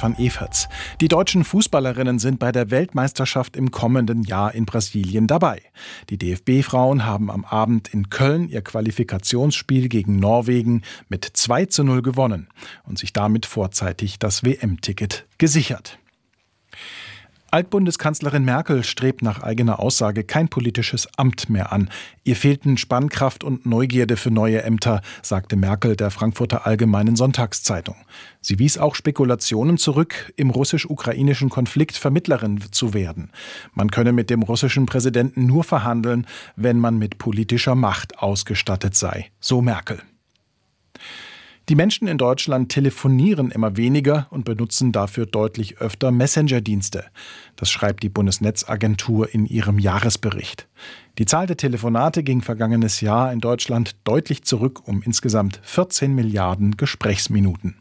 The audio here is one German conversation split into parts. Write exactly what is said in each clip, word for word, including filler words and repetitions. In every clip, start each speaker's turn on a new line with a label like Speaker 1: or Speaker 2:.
Speaker 1: Stefan Everts. Die deutschen Fußballerinnen sind bei der Weltmeisterschaft im kommenden Jahr in Brasilien dabei. Die D F B-Frauen haben am Abend in Köln ihr Qualifikationsspiel gegen Norwegen mit zwei zu null gewonnen und sich damit vorzeitig das W M-Ticket gesichert. Altbundeskanzlerin Merkel strebt nach eigener Aussage kein politisches Amt mehr an. Ihr fehlten Spannkraft und Neugierde für neue Ämter, sagte Merkel der Frankfurter Allgemeinen Sonntagszeitung. Sie wies auch Spekulationen zurück, im russisch-ukrainischen Konflikt Vermittlerin zu werden. Man könne mit dem russischen Präsidenten nur verhandeln, wenn man mit politischer Macht ausgestattet sei, so Merkel. Die Menschen in Deutschland telefonieren immer weniger und benutzen dafür deutlich öfter Messenger-Dienste. Das schreibt die Bundesnetzagentur in ihrem Jahresbericht. Die Zahl der Telefonate ging vergangenes Jahr in Deutschland deutlich zurück um insgesamt vierzehn Milliarden Gesprächsminuten.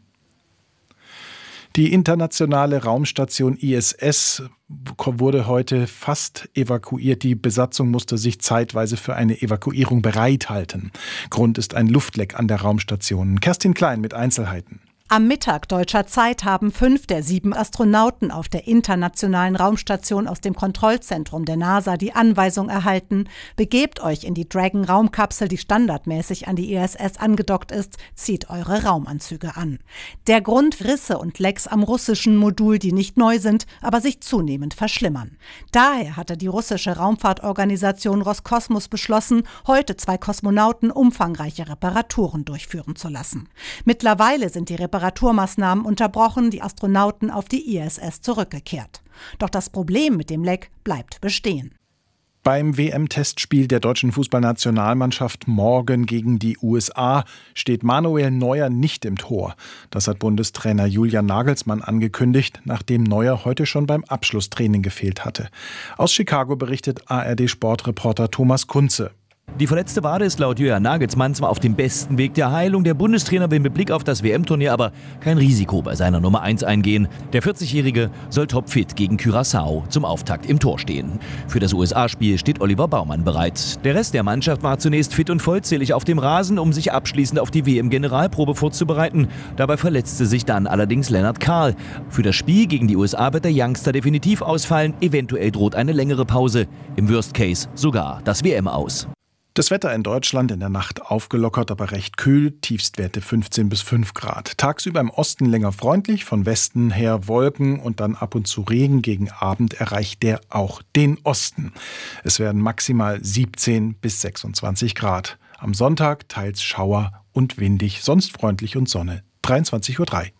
Speaker 1: Die internationale Raumstation I S S wurde heute fast evakuiert. Die Besatzung musste sich zeitweise für eine Evakuierung bereithalten. Grund ist ein Luftleck an der Raumstation. Kerstin Klein mit Einzelheiten.
Speaker 2: Am Mittag deutscher Zeit haben fünf der sieben Astronauten auf der internationalen Raumstation aus dem Kontrollzentrum der NASA die Anweisung erhalten: Begebt euch in die Dragon-Raumkapsel, die standardmäßig an die I S S angedockt ist, zieht eure Raumanzüge an. Der Grund: Risse und Lecks am russischen Modul, die nicht neu sind, aber sich zunehmend verschlimmern. Daher hatte die russische Raumfahrtorganisation Roskosmos beschlossen, heute zwei Kosmonauten umfangreiche Reparaturen durchführen zu lassen. Mittlerweile sind die Reparaturen Reparaturmaßnahmen unterbrochen, die Astronauten auf die I S S zurückgekehrt. Doch das Problem mit dem Leck bleibt bestehen.
Speaker 1: Beim W M-Testspiel der deutschen Fußballnationalmannschaft morgen gegen die U S A steht Manuel Neuer nicht im Tor. Das hat Bundestrainer Julian Nagelsmann angekündigt, nachdem Neuer heute schon beim Abschlusstraining gefehlt hatte. Aus Chicago berichtet A R D-Sportreporter Thomas Kunze.
Speaker 3: Die verletzte Wade ist laut Julian Nagelsmann zwar auf dem besten Weg der Heilung. Der Bundestrainer will mit Blick auf das W M-Turnier aber kein Risiko bei seiner Nummer eins eingehen. Der vierzigjährige soll topfit gegen Curaçao zum Auftakt im Tor stehen. Für das U S A-Spiel steht Oliver Baumann bereit. Der Rest der Mannschaft war zunächst fit und vollzählig auf dem Rasen, um sich abschließend auf die W M-Generalprobe vorzubereiten. Dabei verletzte sich dann allerdings Lennart Kahl. Für das Spiel gegen die U S A wird der Youngster definitiv ausfallen. Eventuell droht eine längere Pause. Im Worst Case sogar das W M aus.
Speaker 1: Das Wetter in Deutschland in der Nacht aufgelockert, aber recht kühl, Tiefstwerte fünfzehn bis fünf Grad. Tagsüber im Osten länger freundlich, von Westen her Wolken und dann ab und zu Regen. Gegen Abend erreicht der auch den Osten. Es werden maximal siebzehn bis sechsundzwanzig Grad. Am Sonntag teils Schauer und windig, sonst freundlich und Sonne. dreiundzwanzig Uhr drei.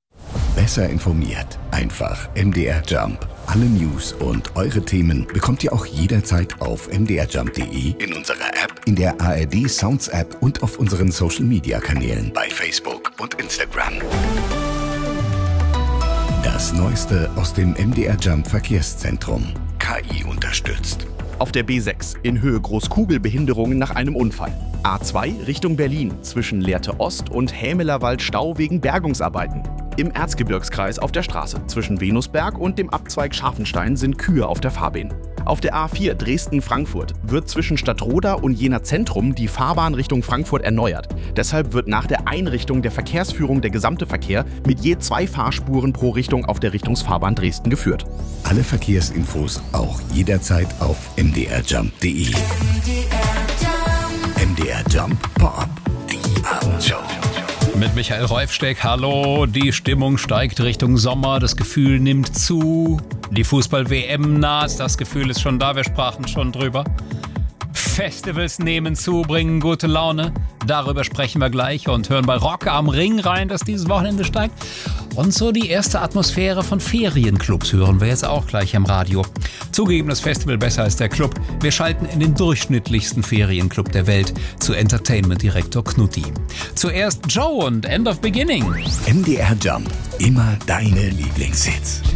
Speaker 4: Besser informiert. Einfach M D R Jump. Alle News und eure Themen bekommt ihr auch jederzeit auf m d r jump punkt d e, in unserer App, in der A R D Sounds App und auf unseren Social Media Kanälen bei Facebook und Instagram. Das Neueste aus dem M D R Jump Verkehrszentrum. K I unterstützt.
Speaker 5: Auf der B sechs in Höhe Großkugelbehinderungen nach einem Unfall. A zwei Richtung Berlin zwischen Lehrte Ost und Hämelerwald Stau wegen Bergungsarbeiten. Im Erzgebirgskreis auf der Straße zwischen Venusberg und dem Abzweig Scharfenstein sind Kühe auf der Fahrbahn. Auf der A vier Dresden-Frankfurt wird zwischen Stadtroda und Jena Zentrum die Fahrbahn Richtung Frankfurt erneuert. Deshalb wird nach der Einrichtung der Verkehrsführung der gesamte Verkehr mit je zwei Fahrspuren pro Richtung auf der Richtungsfahrbahn Dresden geführt.
Speaker 4: Alle Verkehrsinfos auch jederzeit auf m d r jump punkt d e. M D R Jump Pop, die Abendshow.
Speaker 6: Mit Michael Reufsteck, hallo, die Stimmung steigt Richtung Sommer, das Gefühl nimmt zu, die Fußball-W M naht, das Gefühl ist schon da, wir sprachen schon drüber. Festivals nehmen zu, bringen gute Laune, darüber sprechen wir gleich und hören bei Rock am Ring rein, das dieses Wochenende steigt. Und so die erste Atmosphäre von Ferienclubs hören wir jetzt auch gleich im Radio. Zugegeben, das Festival besser als der Club. Wir schalten in den durchschnittlichsten Ferienclub der Welt zu Entertainment-Direktor Knutti. Zuerst Joe und End of Beginning.
Speaker 4: M D R Jump, immer deine Lieblingshits.